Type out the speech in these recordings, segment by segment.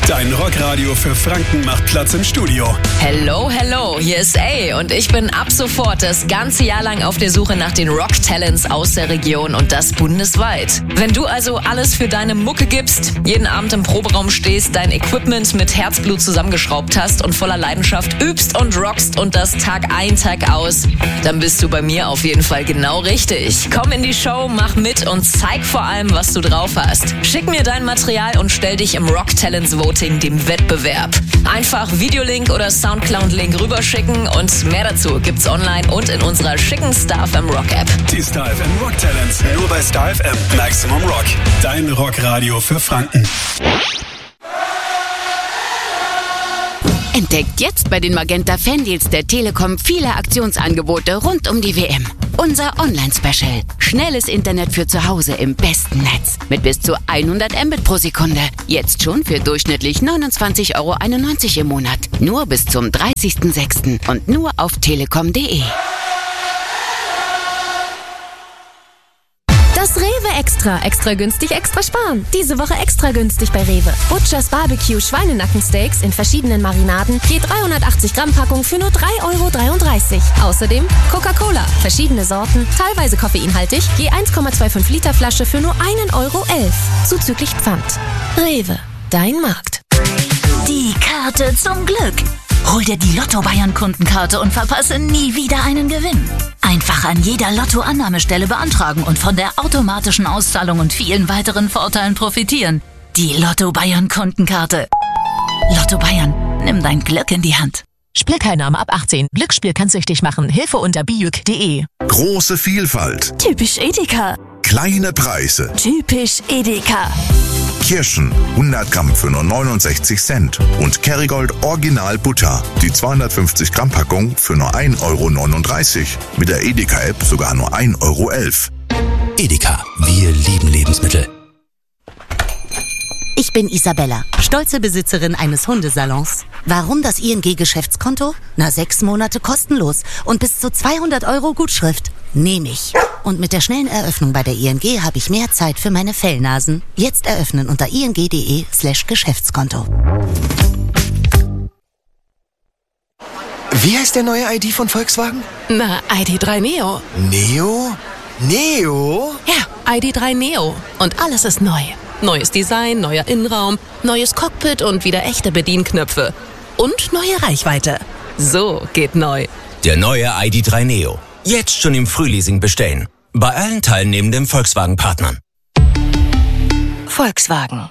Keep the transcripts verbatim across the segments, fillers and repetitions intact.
Dein Rockradio für Franken macht Platz im Studio. Hello, hello, hier ist A und ich bin ab sofort das ganze Jahr lang auf der Suche nach den Rock-Talents aus der Region und das bundesweit. Wenn du also alles für deine Mucke gibst, jeden Abend im Proberaum stehst, dein Equipment mit Herzblut zusammengeschraubt hast und voller Leidenschaft übst und rockst und das Tag ein, Tag aus, dann bist du bei mir auf jeden Fall genau richtig. Komm in die Show, mach mit und zeig vor allem, was du drauf hast. Schick mir dein Material und stell dich im Rock-Talents Voting dem Wettbewerb. Einfach Videolink oder Soundcloud-Link rüberschicken und mehr dazu gibt's online und in unserer schicken Star F M Rock App. Die Star F M Rock Talents, nur bei Star F M Maximum Rock. Dein Rockradio für Franken. Entdeckt jetzt bei den Magenta Fandeals der Telekom viele Aktionsangebote rund um die W M. Unser Online-Special. Schnelles Internet für zu Hause im besten Netz. Mit bis zu hundert Mbit pro Sekunde. Jetzt schon für durchschnittlich neunundzwanzig Euro einundneunzig im Monat. Nur bis zum dreißigsten sechsten und nur auf telekom punkt de. Das Rewe Extra. Extra günstig, extra sparen. Diese Woche extra günstig bei Rewe. Butchers Barbecue Schweinenackensteaks in verschiedenen Marinaden. Je dreihundertachtzig Gramm Packung für nur drei Euro dreiunddreißig. Außerdem Coca-Cola. Verschiedene Sorten, teilweise koffeinhaltig. Je eins Komma fünfundzwanzig Liter Flasche für nur ein Euro elf. Zuzüglich Pfand. Rewe. Dein Markt. Die Karte zum Glück. Hol dir die Lotto Bayern Kundenkarte und verpasse nie wieder einen Gewinn. Einfach an jeder Lotto-Annahmestelle beantragen und von der automatischen Auszahlung und vielen weiteren Vorteilen profitieren. Die Lotto Bayern Kundenkarte. Lotto Bayern, nimm dein Glück in die Hand. Spielteilnahme ab achtzehn. Glücksspiel kann süchtig machen. Hilfe unter bijuk punkt de. Große Vielfalt. Typisch Edeka. Kleine Preise. Typisch Edeka. Kirschen hundert Gramm für nur neunundsechzig Cent und Kerrygold Original Butter, die zweihundertfünfzig Gramm Packung für nur ein Euro neununddreißig. Mit der Edeka-App sogar nur ein Euro elf. Edeka, wir lieben Lebensmittel. Ich bin Isabella, stolze Besitzerin eines Hundesalons. Warum das I N G-Geschäftskonto? Na, sechs Monate kostenlos und bis zu zweihundert Euro Gutschrift. Nehme ich. Und mit der schnellen Eröffnung bei der I N G habe ich mehr Zeit für meine Fellnasen. Jetzt eröffnen unter ing.de slash Geschäftskonto. Wie heißt der neue I D von Volkswagen? Na, I D drei Neo. Neo? Neo? Ja, I D drei Neo. Und alles ist neu. Neues Design, neuer Innenraum, neues Cockpit und wieder echte Bedienknöpfe. Und neue Reichweite. So geht neu. Der neue I D drei Neo. Jetzt schon im Frühleasing bestellen. Bei allen teilnehmenden Volkswagen-Partnern. Volkswagen.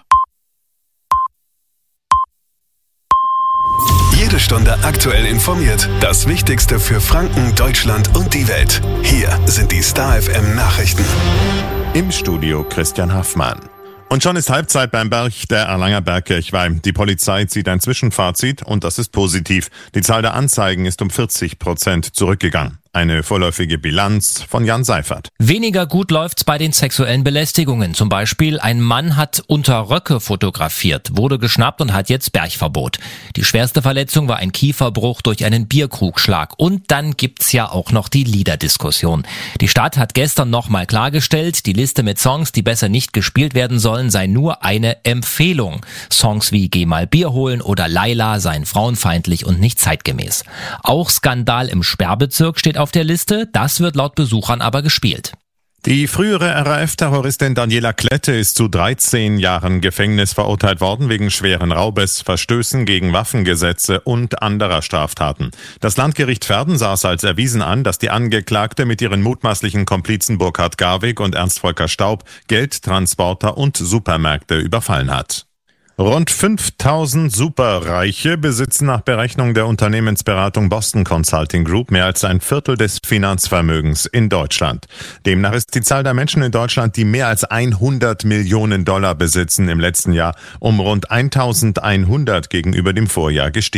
Jede Stunde aktuell informiert. Das Wichtigste für Franken, Deutschland und die Welt. Hier sind die Star F M Nachrichten. Im Studio Christian Haffmann. Und schon ist Halbzeit beim Berg der Erlanger Bergkirchweih. Die Polizei zieht ein Zwischenfazit und das ist positiv. Die Zahl der Anzeigen ist um vierzig Prozent zurückgegangen. Eine vorläufige Bilanz von Jan Seifert. Weniger gut läuft's bei den sexuellen Belästigungen. Zum Beispiel ein Mann hat unter Röcke fotografiert, wurde geschnappt und hat jetzt Bergverbot. Die schwerste Verletzung war ein Kieferbruch durch einen Bierkrugschlag. Und dann gibt's ja auch noch die Liederdiskussion. Die Stadt hat gestern nochmal klargestellt, die Liste mit Songs, die besser nicht gespielt werden sollen, sei nur eine Empfehlung. Songs wie Geh mal Bier holen oder Laila seien frauenfeindlich und nicht zeitgemäß. Auch Skandal im Sperrbezirk steht auf der Liste, das wird laut Besuchern aber gespielt. Die frühere R A F-Terroristin Daniela Klette ist zu dreizehn Jahren Gefängnis verurteilt worden wegen schweren Raubes, Verstößen gegen Waffengesetze und anderer Straftaten. Das Landgericht Verden sah es als erwiesen an, dass die Angeklagte mit ihren mutmaßlichen Komplizen Burkhard Garwig und Ernst Volker Staub Geldtransporter und Supermärkte überfallen hat. Rund fünftausend Superreiche besitzen nach Berechnung der Unternehmensberatung Boston Consulting Group mehr als ein Viertel des Finanzvermögens in Deutschland. Demnach ist die Zahl der Menschen in Deutschland, die mehr als hundert Millionen Dollar besitzen, im letzten Jahr um rund eintausendeinhundert gegenüber dem Vorjahr gestiegen.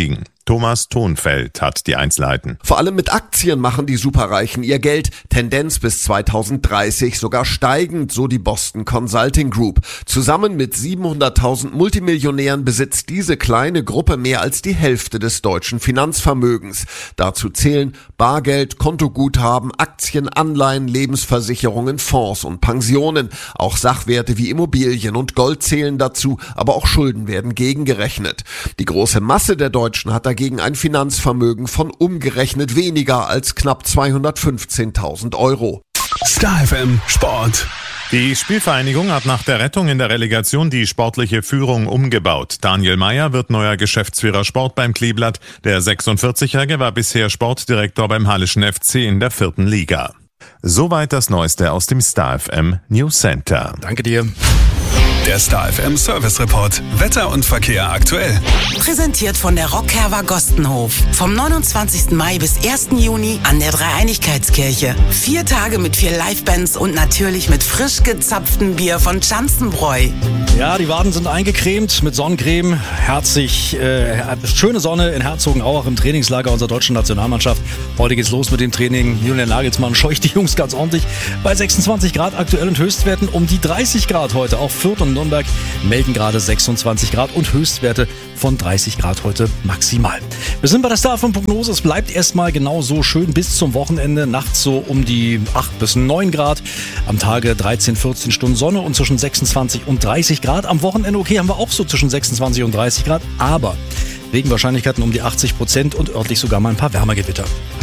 Thomas Thonfeld hat die Einzelheiten. Vor allem mit Aktien machen die Superreichen ihr Geld. Tendenz bis zweitausenddreißig sogar steigend, so die Boston Consulting Group. Zusammen mit siebenhunderttausend Multimillionären besitzt diese kleine Gruppe mehr als die Hälfte des deutschen Finanzvermögens. Dazu zählen Bargeld, Kontoguthaben, Aktien, Anleihen, Lebensversicherungen, Fonds und Pensionen. Auch Sachwerte wie Immobilien und Gold zählen dazu, aber auch Schulden werden gegengerechnet. Die große Masse der Deutschen hat dagegen ein Finanzvermögen von umgerechnet weniger als knapp zweihundertfünfzehntausend Euro. Star F M Sport. Die Spielvereinigung hat nach der Rettung in der Relegation die sportliche Führung umgebaut. Daniel Meyer wird neuer Geschäftsführer Sport beim Kleeblatt. Der sechsundvierzigjährige war bisher Sportdirektor beim Halleschen F C in der vierten Liga. Soweit das Neueste aus dem Star F M News Center. Danke dir. Der Star F M Service Report. Wetter und Verkehr aktuell. Präsentiert von der Rockherber Gostenhof. Vom neunundzwanzigsten Mai bis ersten Juni an der Dreieinigkeitskirche. Vier Tage mit vier Livebands und natürlich mit frisch gezapftem Bier von Schanzenbräu. Ja, die Waden sind eingecremt mit Sonnencreme. Herzig, äh, schöne Sonne in Herzogenaurach im Trainingslager unserer deutschen Nationalmannschaft. Heute geht's los mit dem Training. Julian Nagelsmann scheucht die Jungs ganz ordentlich. Bei sechsundzwanzig Grad aktuell und Höchstwerten um die dreißig Grad heute. Auch Fürth und Nürnberg melden gerade sechsundzwanzig Grad und Höchstwerte von dreißig Grad heute maximal. Wir sind bei der Star F M Prognose. Es bleibt erstmal genau so schön bis zum Wochenende. Nachts so um die acht bis neun Grad. Am Tage dreizehn, vierzehn Stunden Sonne und zwischen sechsundzwanzig und dreißig Grad. Am Wochenende, okay, haben wir auch so zwischen sechsundzwanzig und dreißig Grad. Aber Regenwahrscheinlichkeiten um die achtzig Prozent und örtlich sogar mal ein paar Wärmegewitter.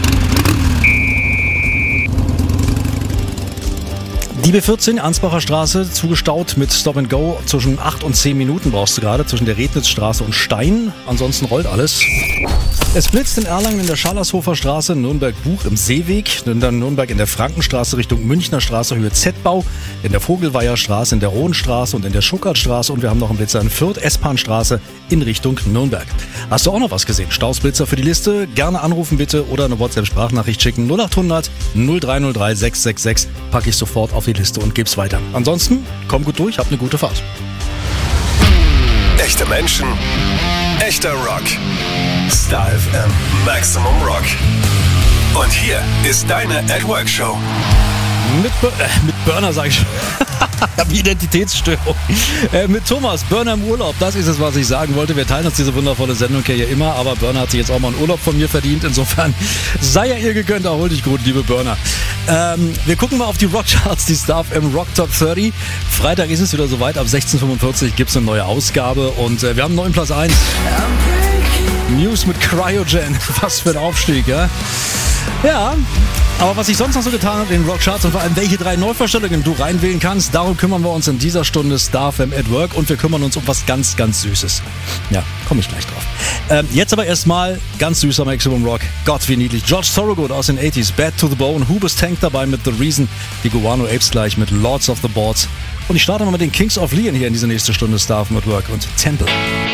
Die B vierzehn, Ansbacher Straße, zugestaut mit Stop and Go. Zwischen acht und zehn Minuten brauchst du gerade, zwischen der Rednitzstraße und Stein. Ansonsten rollt alles. Es blitzt in Erlangen in der Schallershofer Straße, Nürnberg-Buch im Seeweg, dann Nürnberg in der Frankenstraße Richtung Münchner Straße, Höhe Z-Bau, in der Vogelweiher Straße, in der Rohenstraße und in der Schuckertstraße und wir haben noch einen Blitzer in Fürth, S-Bahn-Straße in Richtung Nürnberg. Hast du auch noch was gesehen? Stausblitzer für die Liste? Gerne anrufen bitte oder eine WhatsApp-Sprachnachricht schicken. null achthundert null drei null drei sechs sechs sechs packe ich sofort auf die Liste und geb's weiter. Ansonsten, komm gut durch, habt eine gute Fahrt. Echte Menschen, echter Rock. Star F M Maximum Rock. Und hier ist deine At Work Show. Mit, äh, mit Burner sage ich schon. Ich habe Identitätsstörung. Äh, mit Thomas, Burner im Urlaub. Das ist es, was ich sagen wollte. Wir teilen uns diese wundervolle Sendung hier immer, aber Burner hat sich jetzt auch mal einen Urlaub von mir verdient. Insofern sei er ihr gegönnt. Erhol dich gut, liebe Burner. Ähm, wir gucken mal auf die Rockcharts, die Star F M Rock Top dreißig. Freitag ist es wieder soweit. Ab sechzehn Uhr fünfundvierzig gibt es eine neue Ausgabe und äh, wir haben einen neuen Platz eins. News mit Cryogen. Was für ein Aufstieg, ja? Ja, aber was sich sonst noch so getan hat in den Rockcharts und vor allem welche drei Neuvorstellungen du reinwählen kannst, darum kümmern wir uns in dieser Stunde Star F M at Work und wir kümmern uns um was ganz, ganz Süßes. Ja, komme ich gleich drauf. Ähm, jetzt aber erstmal ganz süßer Maximum Rock. Gott, wie niedlich. George Thorogood aus den achtziger, Bad to the Bone, Hubris Tank dabei mit The Reason, die Guano Apes gleich mit Lords of the Boards. Und ich starte mal mit den Kings of Leon hier in diese nächste Stunde Star F M at Work und Temple.